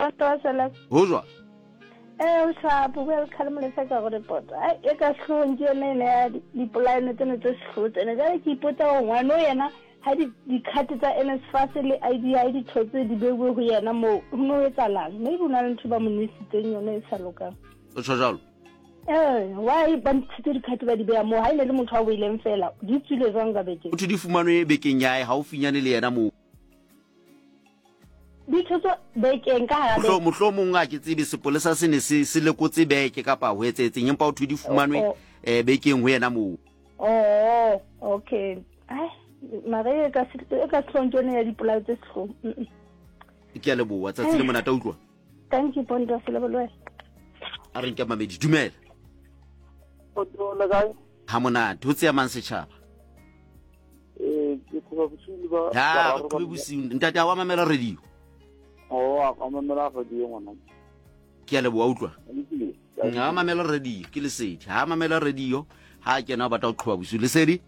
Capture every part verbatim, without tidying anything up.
Pastor Hozwa. Eh o sa bua ka le molesa ka gore poto. Ai e ka hlonje ne ne di plan tsene tse hlotse ne ga ke ipotsa ngwana yena ha di dikhate tsa N S F A S le I D I di thotse di bewe go yena mo no etsalang mme bona le ntho ba monisitseng yone e sa lokang. O tshwajalo. Eh why ba ntshitse dikhate ba di beya mo ha ile le motho a o ileng fela di tswile jwang ga beke. O thi di fumanwe bekeng ya ha o finyane le yena mo. Di thotse bekeng ka ha Mo mohlo mong a ke tsebe sepolesa se ne se se lekotse beke kapa ho etsetseng empa o thi di fumanwe eh bekeng ho yena mo. Oh okay. Ai mare ka se ka hlonjone ya dipolao tse sego. Ke a leboa tsa tsile monata utlwa. Thank you Bonto se lebelwe. A re nke mamedi dumela. O tlola gae? Ha monate ho tseya mang setjhaba. Eh ke go busuli ba. Ya go busiu ntate wa mamela radio. Oh a ka mamela radio ngwana. Ke a leboa utlwa. Nga mamela radio ke lesedi. Ha mamela radio ha kena ba ta o qhwa busiu lesedi.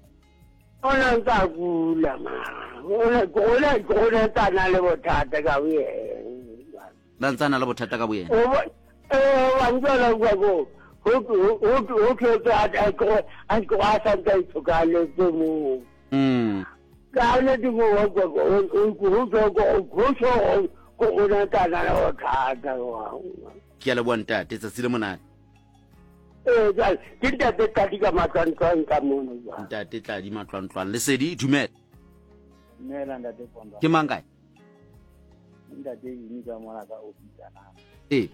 Ona ka kula ma. Ona gola gola tana le bothata ka buye. Lantsana le bothata ka boyena. Eh wa ngala kwa go. Ho ho ho ke ta a ko a ko a sa ta tsoka le mo. Mm. Ka le di mo wa go go go go go go ko ona tana le bothata wa. Ke a leboa ntate tsa tsile monate. Eh ja ke ta ta di ka matlan ka mo no. Ntate tla di matlwantlwan lesedi dumela. Nela ndate Bonto. Ke mang kae? Ndate yini ka mona ka ofisana. Eh.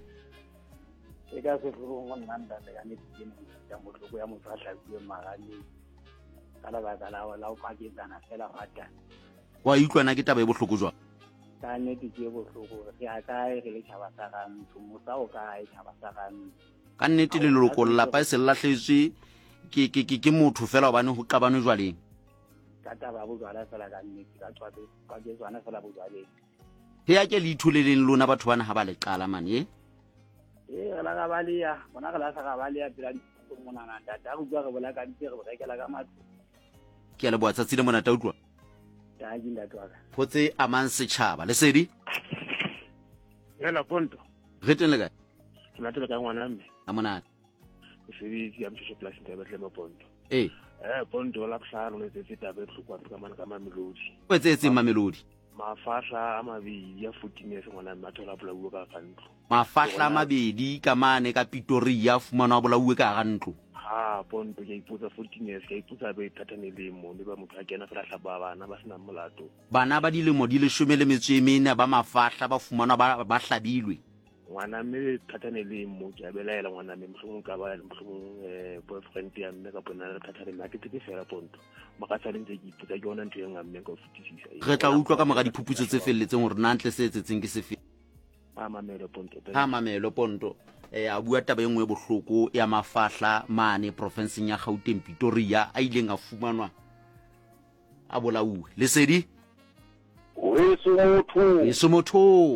E ka se furu mo nanda le ya ne tsene ya motloko ya motho a hlatswe magane. Kala ba kala wa la o paketsana fela fata. Wa itlwana ke taba e bohloko jwa. Ka ne di ke bohloko re a kae re le tshaba sa gang mo sa o kae tshaba sa gang. Ka nnete le leloko la pa se lahletswe ke ke ke motho fela ba ne ho qabane jwaleng. Ka taba bo jwala fela ka nnete ka tswa ka ke tswana fela bo jwaleng. He ya ke le ithuleleng lona batho bana ha ba le qala man e. Eh la ga balia bona ga la sa ga balia pila di mona na data go bua ga bola ka di re ba kela ka matlo. Ke le boa tsatsile mona ta utlwa. Ta di nda twa ka. Photse amang setjhaba lesedi. Hela Bonto. Re teng le kae? Ke natela ka ngwana mme. A monate. Ke sebetsi ya mtshosho plus nta ba tlema Bonto. Eh. Eh Bonto la hlano le tse tabe tlhokwa ka mana ka mamelodi. O etsetse mamelodi. Mafahla a mabedi ya fourteen ngwana mathola bola bua ka kantlo. Mafahla a mabedi ka mane ka Pretoria fumana bola bua ka kantlo. Ha Bonto ke ipotsa fourteen years ke ipotsa be thatane le mo le ba motho a kena fela hlaba bana ba sena molato. Bana ba dilemo di le shome le metso e mene ba mafahla ba fumana ba ba hlabilwe. Ngwana me thatane le mo ke abelaela ngwana me mhlong ka ba mhlong eh boyfriend ya mme ka bona thatane ma ke tike fela Bonto. Makatsa le ntse ke ipotsa ke yona ntho e ngamme ka futisisa. Re tla utlwa ka mora diphuputso tse felletseng hore nantle se etsetseng ke sefe. Ha mamelo Bonto. Ha mamelo Ponto. Eh a bua taba engwe bohloko ya mafahla mane provinceng ya Gauteng Pretoria a ileng a fumanwa a bolauwe lesedi o esomotho esomotho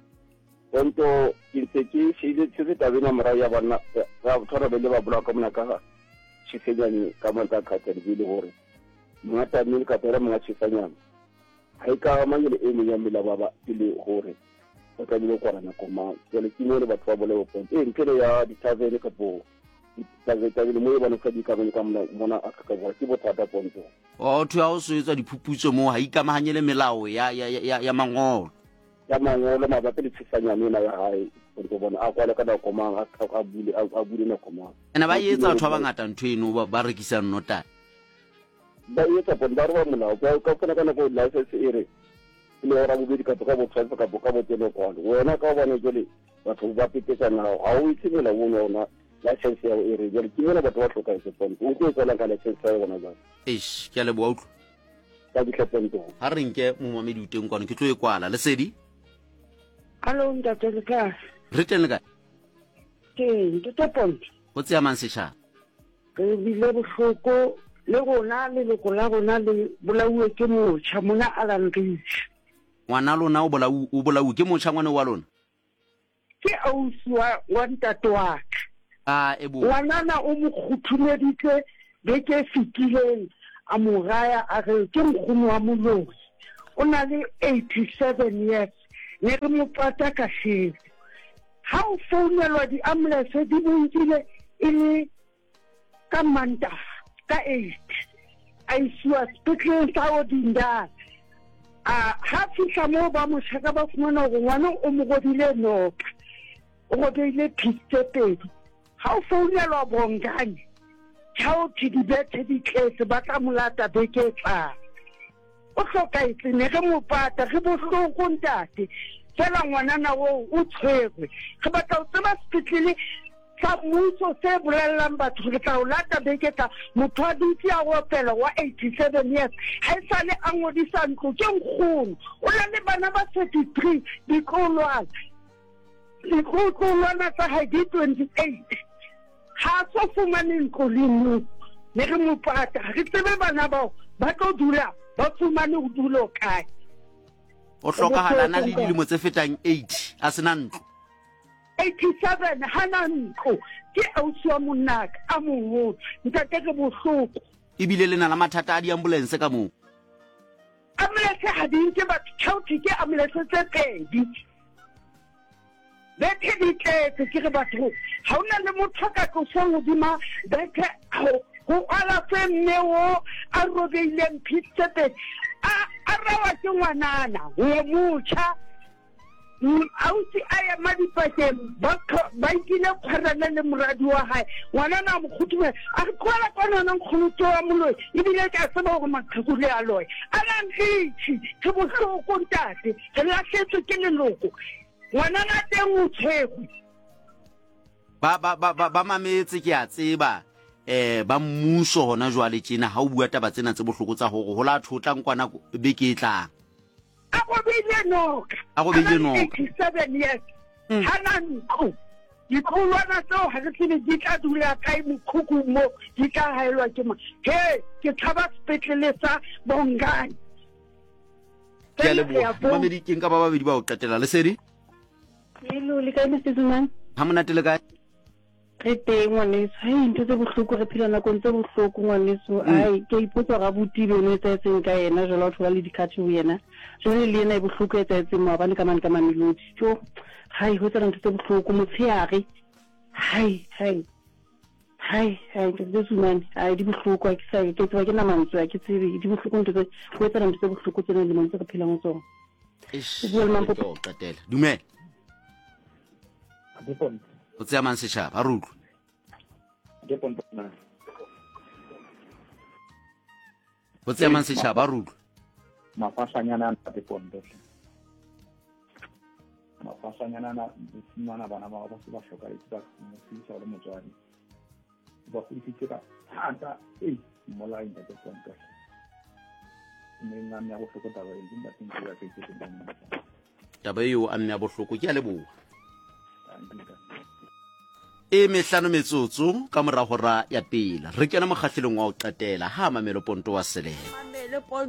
Bonto ke ntse ke shile tse tabena mora ya bana ga bothora be le ba bola ka mona ka tshifenyane ka mona ka tshedile hore ngata mme ka tsara mga tshifanyana ha ika mangele e mo ya mela baba ile hore o ka dilo kwa na koma le kinole batho ba bole Bonto e nkele ya ditavele ka bo ditavele mo ba no ka di ka ka mona Afrika Borwa ke bothata Bonto o thu ya o se etsa diphuputso mo ha ikamahanyele melao ya ya ya ya mangolo ya mangolo mabapi le tshifanyana na ya hae go bona a kwala ka da koma a bule a bule na koma ena ba etsa batho ba bangata ntho eno ba rekisa nnota ba etsa bona ba molao ka ka kana kana go license ere le ora go di ka ka bo tshwantse ka bo ka bo telo kwa wena ka bona jole batho ba pitesa na a o itshimela go nona license ya ere jole ke bona batho ba hloka se pon o ke tsela ka license ya bona ba eish ke le boa utlwa ka di tlhapento ha re nke mo mamedi uteng kwana ke tlo e kwala lesedi Hello ntate le ka re teng le kae ke ke Ponto o tseya mang setjhaba ke bile bohloko le gona le le kola gona le bolauwe ke motjha mona Alan Rich ngwana lona o bolauwe o bolauwe ke motjha ngwana wa lona ke ausi wa ntate wa a e bo ngwana o mo khuthumeditse beke fitileng a mogaya a re ke nkgono wa moloi o na le eighty-seven years ne re mo pata ka shebe ha o founelwa di-ambulance di bontile e le ka Mantaha ka eight a isiwa sepetleleng sa Odindala a ha fihla moo ba mo shaka ba fumana gore ngwana o mo godile noka o godile phiste pedi ha o founelwa Bongane tšhaothi dibethe di tletse ba tla molata beke tlang o hlokaetse ne re mo pata re bohloko ntate fela ngwanana oo o tshwerwe re batla ho tseba sepetlele sa mmuso se bolellang batho re tla o lata beke tlang motho a dutse a opela wa eighty-seven years ha e sale a ngodisa ntlo ke nkgono o na le bana ba thirty-three dikolwana dikolwana tsa hae di twenty-eight ha so fumane ntlo le moo ne re mo pata re tsebe bana bao ba tlo dula ba fumane ho dula kae o hlokahalana le dilemo tse fetang eighty a sena ntlo eighty-seven hana ntlo ke ausi wa monaka a moholo ntate ke bohloko ebile le na la mathata a di-ambulance ka moo ambulance ha di nke batho tšhaothi ke ambulance tse pedi bethe di tletse ke re batho ha o na le motho ka tlosang hodima bethe go alafe mme o a robeileng phiste pedi a rawa ke ngwanana go motjha ausi a ema dipakeng ba ikile kgwarana le moradi wa hae ngwanana a mo kguthume a re tloela kwanana nkgoloto wa moloi ebile ke a tseba gore maqhekule a loye a nangitšhi ke bohloko ntate re latlhetswe ke leloko ngwanana teng o tshwegwe ba ba ba ba mametse ke a tseba eh ba mmuso hona jwale tjena ha o bua taba tsena tse bohloko tsa hore ho la thotlang kwana be ke tlang a go bile noka a go bile noka eighty-seven years hana ntlo dikolwana tseo ha re tsebe di tla dula kae mokhukhu mo di tla haelwa ke ma he ke thaba sepetlele sa Bongane ke le bo mamedi ke nka ba babedi ba o qetela le sedi hello le kae msezumang ha monate le kae re teng ngwaneso hai ntho tse bohloko re phela nakong tse bohloko ngwaneso ai ke ipotsa ga botile o ne tsa tseng ka yena jalo o thola le dikhatse ho yena jone le yena e bohloko e tsa tseng mo ba le ka mane ka mamelodi tjo hai ho tsana ntho tse bohloko motsheare hai hai hai hai ke tse sumane ai di bohloko a ke sa ke tswa ke na mantswe a ke tsebe di bohloko ntho tse ho tsana ntho tse bohloko tsena le mantse re phela mo tsona e bua le mampo o qetela dumela o tsaya mang setšhaba a re utlwe o tsaya mang setšhaba a re utlwe mafasanyana a tepondo mafasanyana na simana bana ba ba se ba hloka le tsa mo fisa le motswadi ba go fitse ka thata eh mola in the tepondo mme nna me go tlhoka ba e dinda teng ya ke ke bana taba eo a nne a bohloko ke a leboa e mehlano metsotso ka morago ra ya pela re kena mokgahlelong wa o qetela ha Mamelo Ponto wa Selemo.